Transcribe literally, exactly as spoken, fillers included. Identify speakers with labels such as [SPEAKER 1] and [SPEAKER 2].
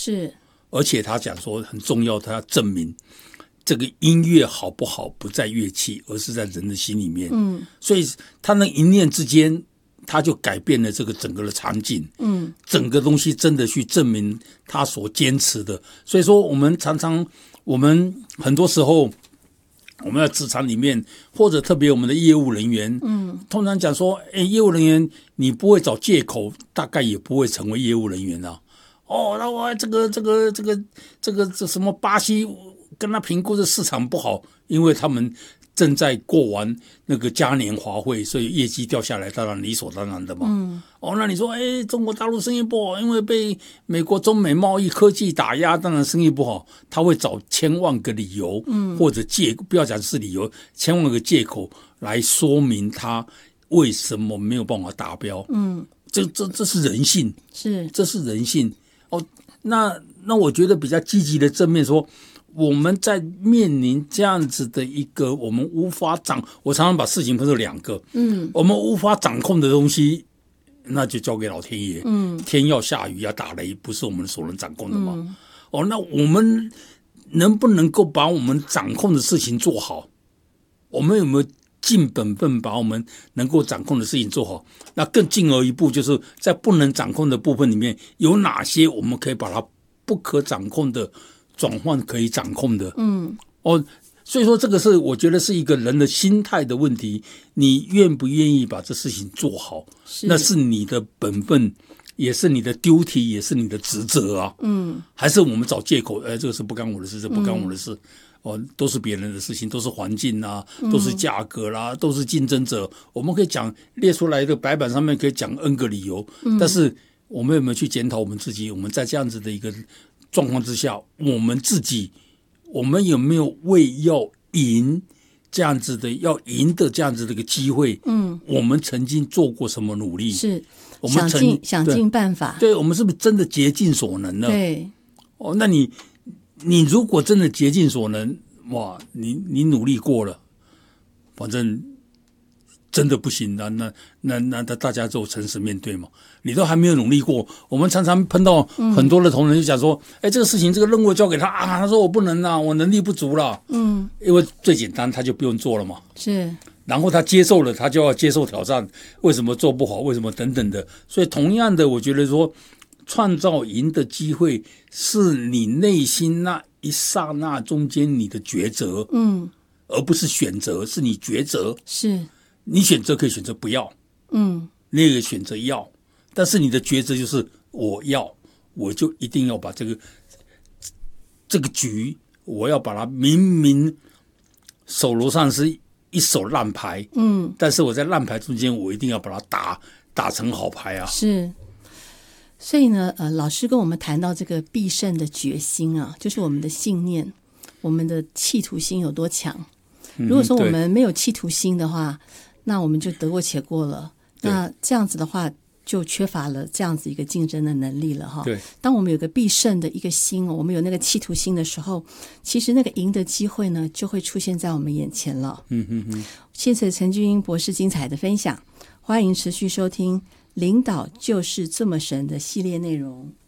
[SPEAKER 1] 是，
[SPEAKER 2] 而且他讲说很重要，他要证明这个音乐好不好不在乐器，而是在人的心里面。
[SPEAKER 1] 嗯，
[SPEAKER 2] 所以他那一念之间，他就改变了这个整个的场景。
[SPEAKER 1] 嗯，整
[SPEAKER 2] 个东西真的去证明他所坚持的。所以说，我们常常，我们很多时候。我们在职场里面，或者特别我们的业务人员，嗯，通常讲说，哎，业务人员你不会找借口，大概也不会成为业务人员啊。哦，那我这个这个这个这个这什么巴西跟他评估的市场不好，因为他们正在过完那个嘉年华会，所以业绩掉下来，当然理所当然的嘛。嗯，哦，那你说，哎，中国大陆生意不好，因为被美国中美贸易科技打压，当然生意不好。他会找千万个理由，嗯，或者借，不要讲是理由，千万个借口来说明他为什么没有办法达标。嗯，这这这是人性，
[SPEAKER 1] 是
[SPEAKER 2] 这是人性。哦，那那我觉得比较积极的正面说。我们在面临这样子的一个我们无法掌，我常常把事情分成两个，嗯，我们无法掌控的东西，那就交给老天爷，嗯，天要下雨要打雷，不是我们所能掌控的嘛，嗯、哦，那我们能不能够把我们掌控的事情做好？我们有没有尽本分把我们能够掌控的事情做好？那更进而一步，就是在不能掌控的部分里面，有哪些我们可以把它不可掌控的转换可以掌控的，嗯，哦，所以说这个是我觉得是一个人的心态的问题，你愿不愿意把这事情做好，是那是你的本分，也是你的 duty， 也是你的职责啊，嗯，还是我们找借口，哎，这个是不干我的事，这不干我的事，嗯、哦，都是别人的事情，都是环境啊，都是价格啦，嗯、都是竞争者，我们可以讲列出来的白板上面可以讲 N 个理由，嗯、但是我们有没有去检讨我们自己？我们在这样子的一个状况之下，我们自己，我们有没有为要赢这样子的要赢的这样子的一个机会？嗯，我们曾经做过什么努力？
[SPEAKER 1] 是，
[SPEAKER 2] 我们
[SPEAKER 1] 想尽想尽办法。
[SPEAKER 2] 对，我们是不是真的竭尽所能呢？
[SPEAKER 1] 对，
[SPEAKER 2] 哦，那你你如果真的竭尽所能，哇，你你努力过了，反正真的不行，那那那那大家就诚实面对嘛。你都还没有努力过，我们常常碰到很多的同仁就讲说，哎、嗯，这个事情这个任务交给他啊，他说我不能啊，我能力不足了。嗯，因为最简单他就不用做了嘛。
[SPEAKER 1] 是，
[SPEAKER 2] 然后他接受了，他就要接受挑战，为什么做不好？为什么等等的？所以同样的，我觉得说，创造赢的机会是你内心那一刹那中间你的抉择，嗯，而不是选择，是你抉择。
[SPEAKER 1] 是。
[SPEAKER 2] 你选择可以选择不要，嗯，那个选择要，但是你的抉择就是我要，我就一定要把这个这个局，我要把它明明手楼上是一手烂牌，嗯，但是我在烂牌中间，我一定要把它打打成好牌啊。
[SPEAKER 1] 是，所以呢，呃，老师跟我们谈到这个必胜的决心啊，就是我们的信念，我们的企图心有多强。如果说我们没有企图心的话，那我们就得过且过了。那这样子的话，就缺乏了这样子一个竞争的能力了哈。
[SPEAKER 2] 对，
[SPEAKER 1] 当我们有个必胜的一个心，我们有那个企图心的时候，其实那个赢的机会呢，就会出现在我们眼前了。嗯嗯嗯。谢谢陈俊英博士精彩的分享，欢迎持续收听《领导就是这么神》的系列内容。